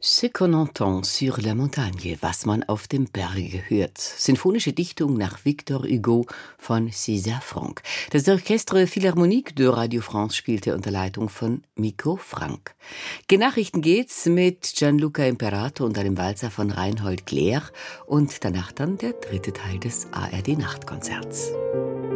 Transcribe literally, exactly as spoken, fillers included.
Ce qu'on entend sur la montagne, was man auf dem Berge hört. Sinfonische Dichtung nach Victor Hugo von César Franck. Das Orchestre Philharmonique de Radio France spielte unter Leitung von Miko Frank. Genachrichten geht's mit Gianluca Imperato und einem Walzer von Reinhold Gleer und danach dann der dritte Teil des A R D-Nachtkonzerts.